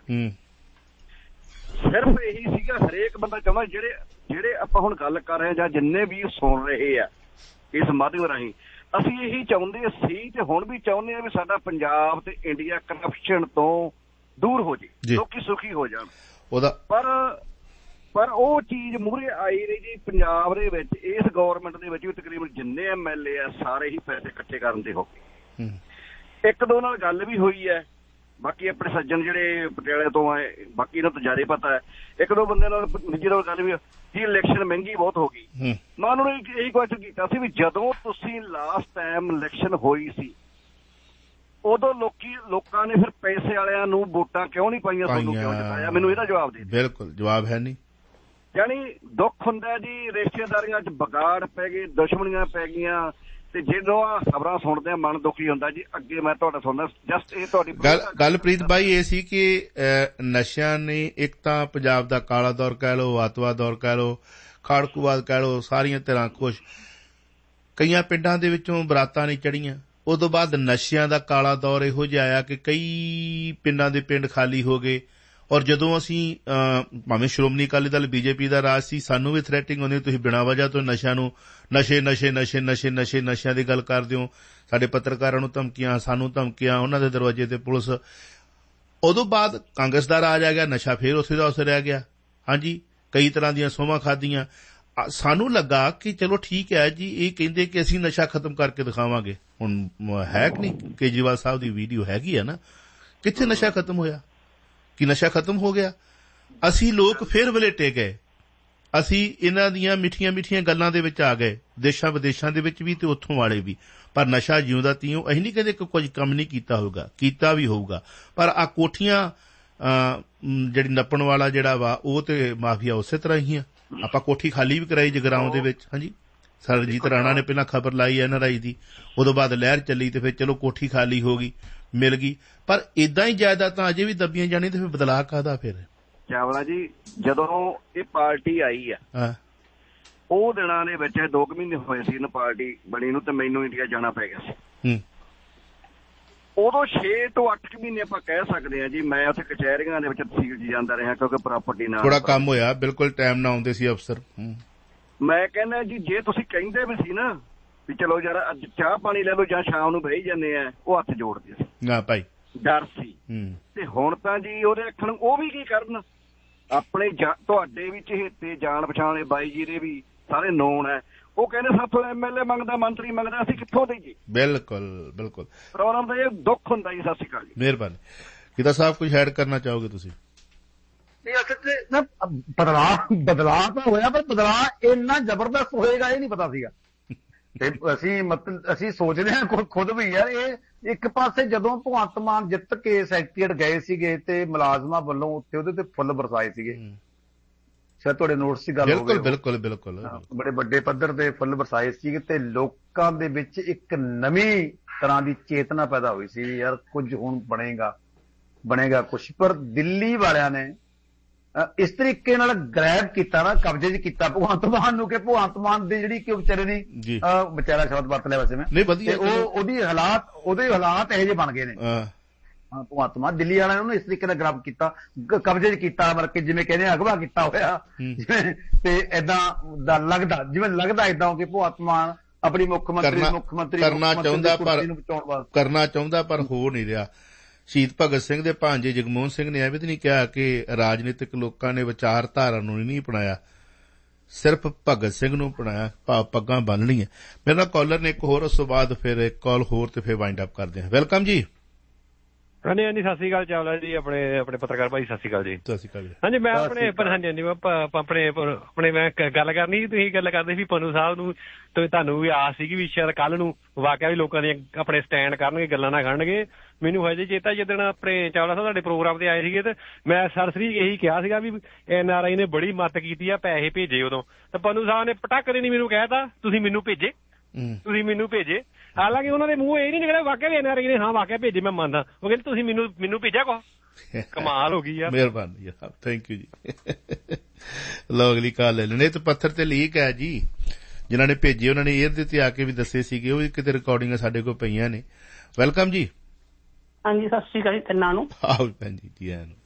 ਸਿਰਫ ਇਹੀ ਸੀਗਾ, ਹਰੇਕ ਬੰਦਾ ਚਾਹੁੰਦਾ ਜਿਹੜੇ ਆਪਾਂ ਹੁਣ ਗੱਲ ਕਰ ਰਹੇ ਜਾਂ ਜਿੰਨੇ ਵੀ ਸੁਣ ਰਹੇ ਆ ਇਸ ਮਾਧਿਅਮ ਰਾਹੀਂ, ਅਸੀਂ ਇਹੀ ਚਾਹੁੰਦੇ ਸੀ ਤੇ ਹੁਣ ਵੀ ਚਾਹੁੰਦੇ ਆ ਵੀ ਸਾਡਾ ਪੰਜਾਬ ਤੇ ਇੰਡੀਆ ਕਰਪਸ਼ਨ ਤੋਂ ਦੂਰ ਹੋ ਜੇ, ਲੋਕੀ ਸੁਖੀ ਹੋ ਜਾਣ। ਪਰ ਉਹ ਚੀਜ਼ ਮੂਹਰੇ ਆਈ ਰਹੀ ਜੀ। ਪੰਜਾਬ ਦੇ ਵਿੱਚ ਇਸ ਗੌਰਮੈਂਟ ਦੇ ਵਿੱਚ ਵੀ ਤਕਰੀਬਨ ਜਿੰਨੇ MLA ਆ ਸਾਰੇ ਹੀ ਪੈਸੇ ਇਕੱਠੇ ਕਰਨ ਦੇ ਹੋ ਗਏ। ਇੱਕ ਦੋ ਨਾਲ ਗੱਲ ਵੀ ਹੋਈ ਹੈ, ਬਾਕੀ ਆਪਣੇ ਸੱਜਣ ਜਿਹੜੇ ਪਟਿਆਲੇ ਤੋਂ ਆਏ, ਬਾਕੀ ਇਹਨਾਂ ਤੋਂ ਜ਼ਿਆਦਾ ਪਤਾ ਹੈ। ਇੱਕ ਦੋ ਬੰਦੇ ਨਾਲ ਨਿੱਜੀ ਨਾਲ ਗੱਲ ਵੀ ਜੀ, ਇਲੈਕਸ਼ਨ ਮਹਿੰਗੀ ਬਹੁਤ ਹੋ ਗਈ। ਮੈਂ ਉਹਨਾਂ ਨੂੰ ਇਹੀ ਕੁਐਸਚਨ ਕੀਤਾ ਸੀ ਵੀ ਜਦੋਂ ਤੁਸੀਂ ਲਾਸਟ ਟਾਈਮ ਇਲੈਕਸ਼ਨ ਹੋਈ ਸੀ ਉਦੋਂ ਲੋਕਾਂ ਨੇ ਫਿਰ ਪੈਸੇ ਵਾਲਿਆਂ ਨੂੰ ਵੋਟਾਂ ਕਿਉਂ ਨਹੀਂ ਪਾਈਆਂ, ਤੁਹਾਨੂੰ ਕਿਉਂ ਜਿਤਾਇਆ? ਮੈਨੂੰ ਇਹਦਾ ਜਵਾਬ ਦੇ। ਬਿਲਕੁਲ ਜਵਾਬ ਹੈ ਨਹੀਂ। ਯਾਨੀ ਦੁੱਖ ਹੁੰਦਾ ਜੀ, ਰਿਸ਼ਤੇਦਾਰੀਆਂ 'ਚ ਵਿਗਾੜ ਪੈ ਗਏ, ਦੁਸ਼ਮਣੀਆਂ ਪੈ ਗਈਆਂ, ਤੇ ਜਦੋਂ ਆ ਖਬਰਾਂ ਸੁਣਦੇ ਆ ਮਨ ਦੁਖੀ ਹੁੰਦਾ ਜੀ। ਅੱਗੇ ਮੈਂ ਤੁਹਾਡਾ ਸੁਣਦਾ ਜਸਟ ਇਹ ਤੁਹਾਡੀ ਗੱਲ ਪ੍ਰੀਤ ਬਾਈ ਇਹ ਸੀ ਕਿ ਨਸ਼ਿਆਂ ਨੇ ਇੱਕ ਤਾਂ ਪੰਜਾਬ ਦਾ ਕਾਲਾ ਦੌਰ ਕਹਿ ਲਓ, ਅੱਤਵਾਦ ਦੌਰ ਕਹਿ ਲਓ, ਖਾੜਕੂਵਾਦ ਕਹਿ ਲਓ, ਸਾਰੀਆਂ ਤਰ੍ਹਾਂ ਕੁਛ ਕਈਆਂ ਪਿੰਡਾਂ ਦੇ ਵਿੱਚੋਂ ਬਰਾਤਾਂ ਨਹੀਂ ਚੜ੍ਹੀਆਂ। ਉਹ ਤੋਂ ਬਾਅਦ ਨਸ਼ਿਆਂ ਦਾ ਕਾਲਾ ਦੌਰ ਇਹੋ ਜਿਹਾ ਆਇਆ ਕਿ ਕਈ ਪਿੰਡਾਂ ਦੇ ਪਿੰਡ ਖਾਲੀ ਹੋ ਗਏ। ਔਰ ਜਦੋਂ ਅਸੀਂ ਭਾਵੇਂ ਸ਼੍ਰੋਮਣੀ ਅਕਾਲੀ ਦਲ BJP ਦਾ ਰਾਜ ਸੀ, ਸਾਨੂੰ ਵੀ ਥ੍ਰੈਟਿੰਗ ਹੁੰਦੀ, ਤੁਸੀਂ ਬਿਨਾਂ ਵਜ੍ਹਾ ਤੋਂ ਨਸ਼ਿਆਂ ਨੂੰ ਨਸ਼ਿਆਂ ਦੀ ਗੱਲ ਕਰਦੇ ਹੋ। ਸਾਡੇ ਪੱਤਰਕਾਰਾਂ ਨੂੰ ਧਮਕੀਆਂ, ਸਾਨੂੰ ਧਮਕੀਆਂ, ਉਹਨਾਂ ਦੇ ਦਰਵਾਜ਼ੇ ਤੇ ਪੁਲਿਸ। ਉਦੋਂ ਬਾਅਦ ਕਾਂਗਰਸ ਦਾ ਰਾਜ ਆ ਗਿਆ, ਨਸ਼ਾ ਫੇਰ ਉੱਥੇ ਦਾ ਉੱਥੇ ਰਹਿ ਗਿਆ। ਹਾਂਜੀ, ਕਈ ਤਰ੍ਹਾਂ ਦੀਆਂ ਸੋਹਾਂ ਖਾਧੀਆਂ। ਸਾਨੂੰ ਲੱਗਾ ਕਿ ਚਲੋ ਠੀਕ ਹੈ ਜੀ, ਇਹ ਕਹਿੰਦੇ ਕਿ ਅਸੀਂ ਨਸ਼ਾ ਖਤਮ ਕਰਕੇ ਦਿਖਾਵਾਂਗੇ। ਹੁਣ ਹੈ ਕਿ ਨਹੀਂ, ਕੇਜਰੀਵਾਲ ਸਾਹਿਬ ਦੀ ਵੀਡੀਓ ਹੈਗੀ ਆ ਨਾ, ਕਿੱਥੇ ਨਸ਼ਾ ਖਤਮ ਹੋਇਆ? ਕਿ ਨਸ਼ਾ ਖਤਮ ਹੋ ਗਿਆ? ਅਸੀਂ ਲੋਕ ਫਿਰ ਵਲੇਟੇ ਗਏ, ਅਸੀਂ ਇਹਨਾਂ ਦੀਆਂ ਮਿੱਠੀਆਂ ਗੱਲਾਂ ਦੇ ਵਿੱਚ ਆ ਗਏ, ਦੇਸ਼ਾਂ ਵਿਦੇਸ਼ਾਂ ਦੇ ਵਿੱਚ ਵੀ ਤੇ ਉੱਥੋਂ ਵਾਲੇ ਵੀ। ਪਰ ਨਸ਼ਾ ਜਿਉਂਦਾ ਤਿਉਂ ਅਸੀਂ ਨਹੀਂ ਕਹਿੰਦੇ ਕਿ ਕੁਝ ਕੰਮ ਨਹੀਂ ਕੀਤਾ ਹੋਊਗਾ, ਕੀਤਾ ਵੀ ਹੋਊਗਾ। ਪਰ ਆ ਕੋਠੀਆਂ ਜਿਹੜੀ ਨੱਪਣ ਵਾਲਾ ਜਿਹੜਾ ਵਾ ਉਹ ਤੇ ਮਾਫੀਆ ਉਸੇ ਤਰ੍ਹਾਂ ਹੀ ਆ। ਆਪਾਂ ਕੋਠੀ ਖਾਲੀ ਵੀ ਕਰਾਈ ਜਗਰਾਉਂ ਦੇ ਵਿੱਚ। ਹਾਂਜੀ, ਸਰਜੀਤ ਰਾਣਾ ਨੇ ਪਹਿਲਾਂ ਖਬਰ ਲਾਈ NRI ਦੀ, ਉਦੋਂ ਬਾਅਦ ਲਹਿਰ ਚੱਲੀ ਤੇ ਫਿਰ ਚਲੋ ਕੋਠੀ ਖਾਲੀ ਹੋ ਗਈ, ਮਿਲ ਗਈ। ਪਰ ਏਦਾਂ ਹੀ ਜਾਇਦਾਦਾਂ ਅਜੇ ਵੀ ਦੱਬੀਆਂ ਜਾਣੀ ਤੇ ਫਿਰ ਬਦਲਾਅ ਕਾਹਦਾ? ਫਿਰ ਚਾਵਲਾ ਜੀ, ਜਦੋਂ ਇਹ ਪਾਰਟੀ ਆਈ ਆ ਉਹ ਦਿਨਾਂ ਦੇ ਵਿੱਚ 2 ਮਹੀਨੇ ਹੋਏ ਸੀ ਇਹਨੂੰ ਪਾਰਟੀ ਬਣੀ ਨੂੰ, ਤੇ ਮੈਨੂੰ ਇੰਡੀਆ ਜਾਣਾ ਪੈ ਗਿਆ ਸੀ। ਉਦੋਂ 6 ਤੋਂ 8 ਮਹੀਨੇ ਆਪਾਂ ਕਹਿ ਸਕਦੇ ਹਾਂ ਜੀ ਮੈਂ ਉੱਥੇ ਕਚਹਿਰੀਆਂ ਦੇ ਵਿੱਚ ਤਹਿਸੀਲ 'ਚ ਜਾਂਦਾ ਰਿਹਾ, ਕਿਉਂਕਿ ਪ੍ਰਾਪਰਟੀ ਨਾਲ ਥੋੜਾ ਕੰਮ ਹੋਇਆ। ਬਿਲਕੁਲ ਟਾਈਮ ਨਾਲ ਆਉਂਦੇ ਸੀ ਅਫਸਰ। ਮੈਂ ਕਹਿੰਦਾ ਜੀ, ਜੇ ਤੁਸੀਂ ਕਹਿੰਦੇ ਵੀ ਸੀ ਨਾ ਵੀ ਚਲੋ ਯਾਰ ਅੱਜ ਚਾਹ ਪਾਣੀ ਲੈ ਲਓ ਜਾਂ ਸ਼ਾਮ ਨੂੰ ਬਹਿ ਜਾਂਦੇ ਆ, ਉਹ ਹੱਥ ਜੋੜਦੇ ਸੀ ਨਾ ਭਾਈ, ਡਰ ਸੀ। ਤੇ ਹੁਣ ਤਾਂ ਜੀ ਉਹਦੇ ਅੱਖਣ ਉਹ ਵੀ ਕੀ ਕਰਨ, ਆਪਣੇ ਤੁਹਾਡੇ ਵੀ ਚਹੇਤੇ ਜਾਣ ਪਛਾਣ ਬਾਈ ਜੀ ਦੇ ਵੀ ਸਾਰੇ ਨੋਨ ਹੈ, ਉਹ ਕਹਿੰਦੇ ਸਾਥੋਂ MLA ਮੰਗਦਾ, ਮੰਤਰੀ ਮੰਗਦਾ, ਅਸੀਂ ਕਿੱਥੋਂ ਦੇਈਏ? ਬਿਲਕੁਲ ਪ੍ਰੋਬਲਮ ਤਾਂ ਇਹ ਦੁੱਖ ਹੁੰਦਾ ਜੀ। ਸਤਿ ਸ਼੍ਰੀ ਅਕਾਲ ਜੀ। ਮਿਹਰਬਾਨੀ। ਕਿਦਾ ਸਾਹਿਬ ਕੁਝ ਐਡ ਕਰਨਾ ਚਾਹੋਗੇ ਤੁਸੀਂ? ਬਦਲਾਅ ਤਾਂ ਹੋਇਆ, ਪਰ ਬਦਲਾਅ ਇੰਨਾ ਜ਼ਬਰਦਸਤ ਹੋਏਗਾ ਇਹ ਨਹੀਂ ਪਤਾ ਸੀਗਾ। ਤੇ ਅਸੀਂ ਸੋਚਦੇ ਹਾਂ ਖੁਦ ਵੀ ਯਾਰ, ਇਹ ਇੱਕ ਪਾਸੇ ਜਦੋਂ ਭਗਵੰਤ ਮਾਨ ਜਿੱਤ ਕੇ ਸੈਕਟਰੀਏਟ ਗਏ ਸੀਗੇ ਤੇ ਮੁਲਾਜ਼ਮਾਂ ਵੱਲੋਂ ਉੱਥੇ ਉਹਦੇ ਤੇ ਫੁੱਲ ਬਰਸਾਏ ਸੀਗੇ, ਸ਼ਾਇਦ ਤੁਹਾਡੇ ਨੋਟਸ ਦੀ ਗੱਲ ਹੋਵੇ। ਬਿਲਕੁਲ ਬੜੇ ਵੱਡੇ ਪੱਧਰ ਦੇ ਫੁੱਲ ਬਰਸਾਏ ਸੀਗੇ ਤੇ ਲੋਕਾਂ ਦੇ ਵਿੱਚ ਇੱਕ ਨਵੀਂ ਤਰ੍ਹਾਂ ਦੀ ਚੇਤਨਾ ਪੈਦਾ ਹੋਈ ਸੀ, ਯਾਰ ਕੁਝ ਹੁਣ ਬਣੇਗਾ ਕੁਛ। ਪਰ ਦਿੱਲੀ ਵਾਲਿਆਂ ਨੇ ਇਸ ਤਰੀਕੇ ਨਾਲ ਗ੍ਰੈਬ ਕੀਤਾ ਨਾ, ਕਬਜ਼ੇ 'ਚ ਕੀਤਾ ਭਗਵੰਤ ਮਾਨ ਨੂੰ, ਕਿ ਭਗਵੰਤ ਮਾਨ ਦੀ ਜਿਹੜੀ ਕਿ ਵਿਚਾਰੇ ਦੀ ਵਿਚਾਰਾ ਸ਼ਬਦ ਵਰਤ ਲਿਆ ਵੈਸੇ ਮੈਂ, ਉਹਦੇ ਹਾਲਾਤ ਇਹੋ ਜਿਹੇ ਬਣ ਗਏ ਨੇ। ਭਗਵੰਤ ਮਾਨ ਦਿੱਲੀ ਵਾਲਿਆਂ ਨੂੰ ਇਸ ਤਰੀਕੇ ਨਾਲ ਗ੍ਰੈਬ ਕੀਤਾ, ਕਬਜ਼ੇ 'ਚ ਕੀਤਾ, ਮਤਲਬ ਕਿ ਜਿਵੇਂ ਕਹਿੰਦੇ ਅਗਵਾ ਕੀਤਾ ਹੋਇਆ ਜਿਵੇਂ। ਤੇ ਏਦਾਂ ਦਾ ਲੱਗਦਾ, ਜਿਵੇਂ ਲੱਗਦਾ ਏਦਾਂ ਕਿ ਭਗਵੰਤ ਮਾਨ ਆਪਣੀ ਮੁੱਖ ਮੰਤਰੀ ਕਰਨਾ ਚਾਹੁੰਦਾ ਪਰ ਹੋ ਨਹੀਂ ਰਿਹਾ। ਸ਼ਹੀਦ ਭਗਤ ਸਿੰਘ ਦੇ ਭਾਂਜੇ ਜਗਮੋਹਨ ਸਿੰਘ ਨੇ ਇਹ ਵੀ ਨਹੀਂ ਕਿਹਾ ਕਿ ਰਾਜਨੀਤਿਕ ਲੋਕਾਂ ਨੇ ਵਿਚਾਰਧਾਰਾ ਨੂੰ ਨਹੀਂ ਅਪਣਾਇਆ, ਸਿਰਫ ਭਗਤ ਸਿੰਘ ਨੂੰ ਅਪਣਾਇਆ, ਪੱਗਾਂ ਬੰਨ੍ਹਣੀਆਂ। ਮੇਰੇ ਨਾਲ ਕਾਲਰ ਨੇ ਇੱਕ ਹੋਰ, ਉਸ ਤੋਂ ਬਾਅਦ ਫਿਰ ਇੱਕ ਕਾਲ ਹੋਰ ਤੇ ਫਿਰ ਵਾਈਂਡ ਅਪ ਕਰਦੇ ਹਾਂ। ਵੈਲਕਮ ਜੀ। ਹਾਂਜੀ ਸਤਿ ਸ਼੍ਰੀ ਅਕਾਲ ਚਾਵਲਾ ਜੀ, ਆਪਣੇ ਪੱਤਰਕਾਰ ਭਾਈ ਸਤਿ ਸ਼੍ਰੀ ਅਕਾਲ ਜੀ। ਸਤਿ ਸ਼੍ਰੀ ਅਕਾਲ ਜੀ। ਹਾਂਜੀ ਮੈਂ ਆਪਣੇ ਮੈਂ ਗੱਲ ਕਰਨੀ ਸੀ, ਤੁਸੀਂ ਗੱਲ ਕਰਦੇ ਸੀ ਪੰਨੂ ਸਾਹਿਬ ਨੂੰ, ਤੇ ਤੁਹਾਨੂੰ ਵੀ ਆਸ ਸੀਗੀ ਵੀ ਸ਼ਾਇਦ ਕੱਲ ਨੂੰ ਵਾਕਿਆ ਵੀ ਲੋਕਾਂ ਦੀਆਂ ਆਪਣੇ ਸਟੈਂਡ ਕਰਨਗੇ, ਗੱਲਾਂ ਨਾ ਖੜਨਗੇ। ਮੈਨੂੰ ਹਜੇ ਚੇਤਾ ਜਿੱਦਣ ਆਪਣੇ ਚਾਵਲਾ ਸਾਹਿਬ ਤੁਹਾਡੇ ਪ੍ਰੋਗਰਾਮ ਤੇ ਆਏ ਸੀਗੇ ਤੇ ਮੈਂ ਸਰਸਰੀ ਇਹੀ ਕਿਹਾ ਸੀਗਾ ਵੀ NRI ਨੇ ਬੜੀ ਮਦਦ ਕੀਤੀ ਆ, ਪੈਸੇ ਭੇਜੇ ਉਦੋਂ, ਤੇ ਪੰਨੂ ਸਾਹਿਬ ਨੇ ਪਟਾਕ ਦੇ ਨਹੀਂ ਮੈਨੂੰ ਕਹਿਤਾ ਤੁਸੀਂ ਮੈਨੂੰ ਭੇਜੇ। ਹਾਲਾਂਕਿ ਉਹਨਾਂ ਦੇ ਮੂੰਹ ਇਹ ਨਹੀਂ ਨਿਕਲਿਆ ਵਾਕਿਆ ਵੀ NRI ਨੇ ਵਾਕਿਆ ਭੇਜੇ, ਮੈਂ ਮੰਨਦਾ। ਉਹ ਕਹਿੰਦੇ ਤੁਸੀਂ ਮੈਨੂੰ ਭੇਜਿਆ ਕੁਛ, ਕਮਾਲ ਹੋ ਗਈ ਯਾਰ। ਮਿਹਰਬਾਨੀ, ਥੈਂਕ ਯੂ ਜੀ। ਲਓ ਅਗਲੀ ਕਾਲ ਲੈ ਲੈਣੇ। ਤੇ ਪੱਥਰ ਤੇ ਲੀਕ ਹੈ ਜੀ, ਜਿਨ੍ਹਾਂ ਨੇ ਭੇਜੇ ਉਹਨਾਂ ਨੇ ਏਅਰ ਤੇ ਆ ਕੇ ਵੀ ਦੱਸੇ ਸੀਗੇ, ਉਹ ਵੀ ਕਿਤੇ ਰਿਕਾਰਡਿੰਗਾਂ ਸਾਡੇ ਕੋਲ ਪਈਆਂ ਨੇ। ਵੈਲਕਮ ਜੀ। ਹਾਂਜੀ ਸਤਿ ਸ਼੍ਰੀ ਅਕਾਲ ਜੀ ਤਿੰਨਾਂ ਨੂੰ। ਆਓ ਭੈਣ ਜੀ।